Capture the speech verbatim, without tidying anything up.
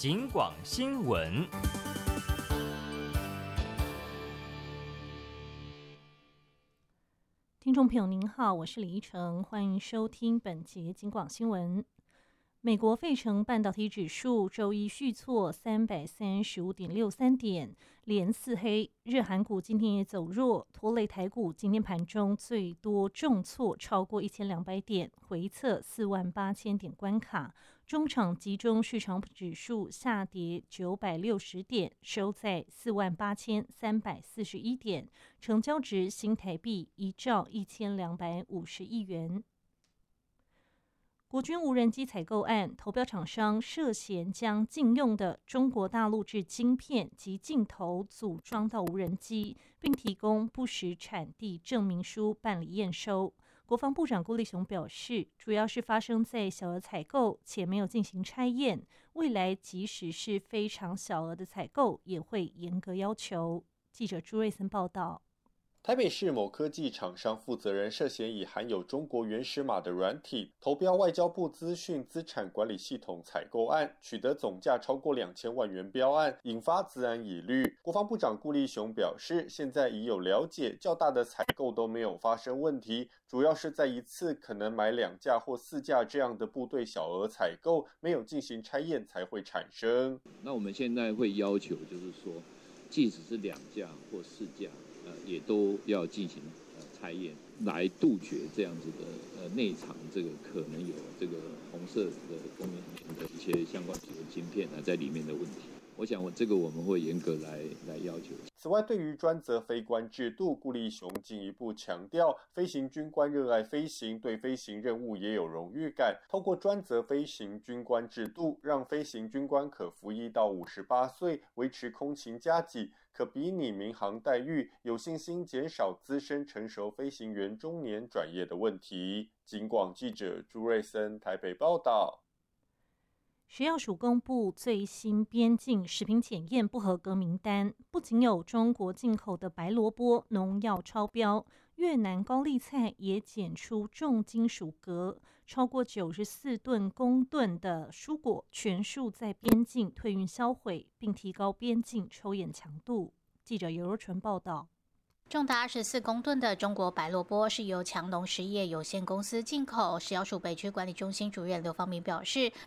警广新闻。 听众朋友您好，我是李依晨，欢迎收听本节警广新闻。美国费城半导体指数周一续挫三百三十五点六三点，连四黑。日韩股今天也走弱，拖累台股今天盘中最多重挫超过一千两百点，回测四万八千点关卡。中场集中市场指数下跌九百六十点，收在四万八千三百四十一点，成交值新台币一兆一千两百五十亿元。国军无人机采购案，投标厂商涉嫌将禁用的中国大陆制晶片及镜头组装到无人机，并提供不实产地证明书办理验收。国防部长顾立雄表示，主要是发生在小额采购且没有进行拆验，未来即使是非常小额的采购，也会严格要求。记者朱瑞森报道。 台北市某科技厂商负责人涉嫌以含有中国原始码的软体投标外交部资讯资产管理系统采购案，取得总价超过两千万元标案，引发资安疑虑。国防部长顾立雄表示，现在已有了解，较大的采购都没有发生问题，主要是在一次可能买两架或四架这样的部队小额采购，没有进行拆验才会产生。 那我们现在会要求，就是说，即使是两架或四架。呃，也都要进行呃拆验，来杜绝这样子的呃内藏这个可能有这个红色的功能的一些相关的晶片啊在里面的问题。我想我这个我们会严格来来要求。 此外，对于专责飞官制度，顾立雄进一步强调，飞行军官热爱飞行，对飞行任务也有荣誉感。透过专责飞行军官制度，让飞行军官可服役到五十八岁，维持空勤加给，可比拟民航待遇，有信心减少资深成熟飞行员中年转业的问题。警广记者朱瑞森台北报道。 食药署公布最新边境食品检验不合格名单，不仅有中国进口的白萝卜农药超标，越南高丽菜也检出重金属镉，超过九十四吨公吨的蔬果全数在边境退运销毁，并提高边境抽验强度。记者尤若纯报道。 重达二十四公吨的中国白萝卜是由强农实业有限公司进口。食药署北区管理中心主任刘方明表示，